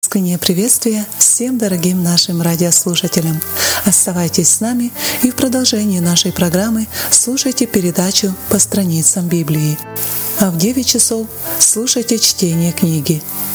Искреннее приветствие всем дорогим нашим радиослушателям. Оставайтесь с нами и в продолжении нашей программы слушайте передачу «По страницам Библии». А в 9 часов слушайте чтение книги.